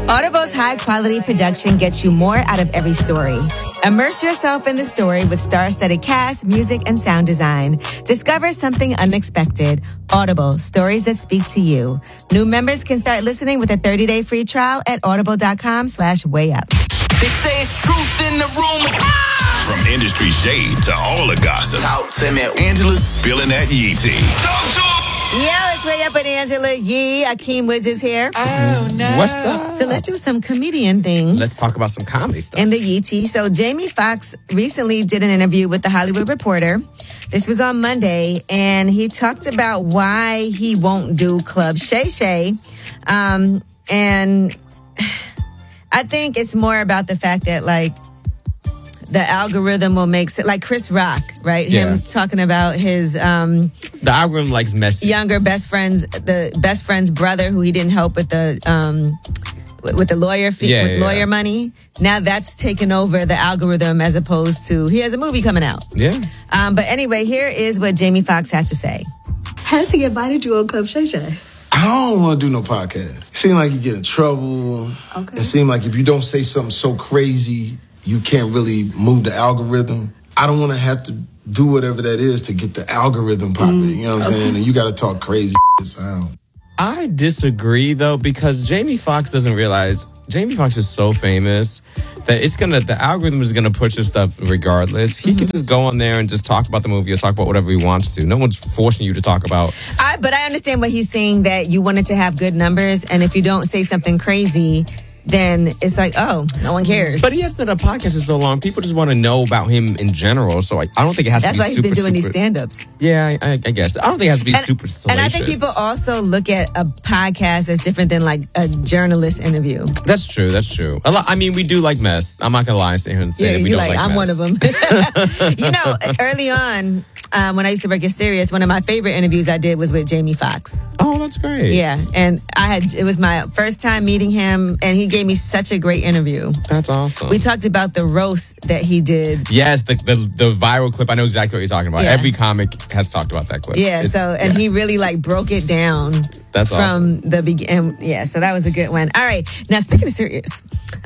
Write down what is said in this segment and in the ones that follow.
Audible's high-quality production gets you more out of every story. Immerse yourself in the story with star-studded cast, music, and sound design. Discover something unexpected. Audible, stories that speak to you. New members can start listening with a 30-day free trial at audible.com/wayup. They say it's truth in the room. From industry shade to all the gossip, Angela's spilling that yee tea. Yo, it's Way Up with Angela Yee. Akeem Woods is here. Oh, no. What's up? So let's do some comedian things. Let's talk about some comedy stuff. In the Yee tea. So Jamie Foxx recently did an interview with The Hollywood Reporter. This was on Monday, and he talked about why he won't do Club Shay Shay. And I think it's more about the fact that, like, the algorithm will make it, like Chris Rock, right? Yeah. Him talking about his The algorithm likes messy. younger best friend's brother, who he didn't help with the lawyer fee, lawyer money. Now that's taken over the algorithm, as opposed to he has a movie coming out. Yeah. But anyway, here is what Jamie Foxx had to say. Has he invited you on Club Shay Shay? I don't want to do no podcast. It seems like you get in trouble. Okay. It seems like if you don't say something so crazy, you can't really move the algorithm. I don't want to have to do whatever that is to get the algorithm popping. You know what I'm saying? And you got to talk crazy sound. I disagree, though, because Jamie Foxx doesn't realize Jamie Foxx is so famous that the algorithm is gonna push his stuff regardless. He can just go on there and just talk about the movie or talk about whatever he wants to. No one's forcing you to talk about. But I understand what he's saying, that you wanted to have good numbers, and if you don't say something crazy, then it's like, oh, no one cares. But he hasn't done a podcast in so long. People just want to know about him in general. So I don't think it has to be super. That's why he's been doing these stand-ups. Yeah, I guess. I don't think it has to be super salacious. And I think people also look at a podcast as different than like a journalist interview. That's true. I mean, we do like mess. I'm not going to lie and sit here and say that we don't like I'm mess. one of them. You know, early on, when I used to work at Sirius, one of my favorite interviews I did was with Jamie Foxx. Oh, that's great. Yeah, and it was my first time meeting him, and he gave me such a great interview. That's awesome. We talked about the roast that he did. Yes, the viral clip. I know exactly what you're talking about. Yeah. Every comic has talked about that clip. Yeah, he really like broke it down. That's from the beginning. Yeah, so that was a good one. All right, now speaking of serious,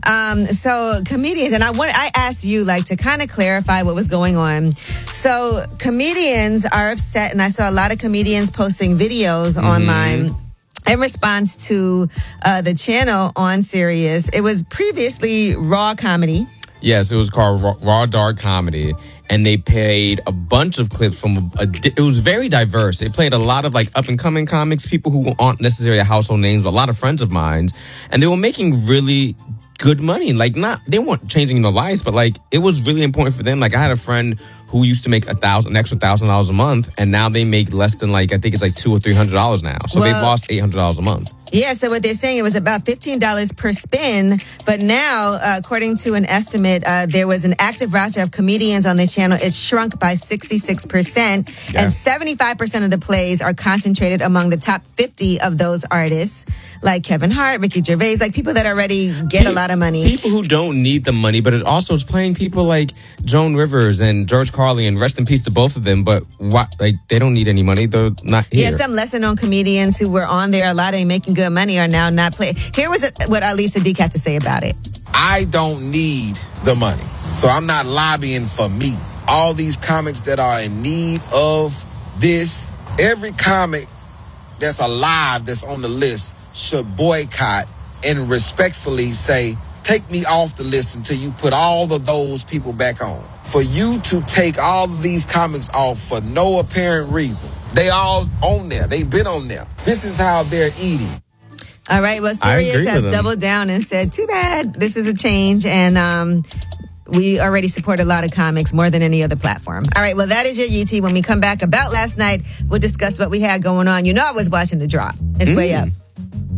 so comedians, and I asked you like to kind of clarify what was going on. So comedians are upset, and I saw a lot of comedians posting videos online in response to the channel on Sirius. It was previously Raw Comedy. Yes, it was called Raw Dark Comedy, and they played a bunch of clips from it was very diverse. They played a lot of like up and coming comics, people who aren't necessarily household names, but a lot of friends of mine, and they were making really good money. Like, they weren't changing their lives, but like it was really important for them. Like, I had a friend who used to make an extra $1,000 a month, and now they make less than like, I think it's like $200 or $300 now. So they've lost $800 a month. Yeah, so what they're saying, it was about $15 per spin, but now, according to an estimate, there was an active roster of comedians on the channel. It shrunk by 66%, and 75% of the plays are concentrated among the top 50 of those artists, like Kevin Hart, Ricky Gervais, like people that already get a lot of money. People who don't need the money, but it also is playing people like Joan Rivers and George Carlin, and rest in peace to both of them, but they don't need any money. They're not here. Yeah, some lesser-known comedians who were on there, a lot of them making good money, are now not playing. Here was what Alisa Sadiq had to say about it. I don't need the money, so I'm not lobbying for me. All these comics that are in need of this, every comic that's alive that's on the list should boycott and respectfully say, take me off the list until you put all of those people back on. For you to take all of these comics off for no apparent reason, they all on there. They've been on there. This is how they're eating. All right, well, Sirius has doubled down and said, too bad, this is a change, and we already support a lot of comics, more than any other platform. All right, well, that is your UT. When we come back about last night, we'll discuss what we had going on. You know I was watching The Drop. It's Way Up.